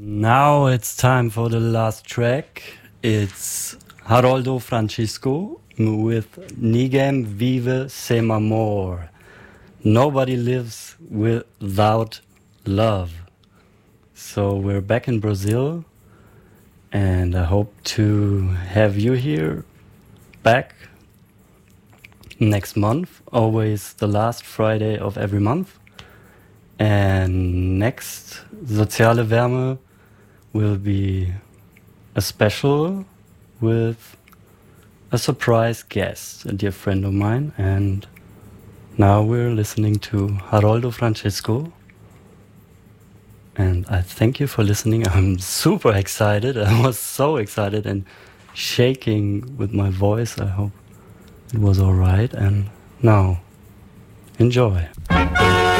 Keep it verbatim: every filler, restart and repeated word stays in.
Now it's time for the last track. It's Haroldo Francisco with Ninguém Vive Sem Amor. Nobody lives without love. So we're back in Brazil, and I hope to have you here back next month, always the last Friday of every month. And next, Soziale Wärme will be a special with a surprise guest, a dear friend of mine. And now we're listening to Haroldo Francisco. And I thank you for listening. I'm super excited. I was so excited and shaking with my voice. I hope it was all right. And now, enjoy.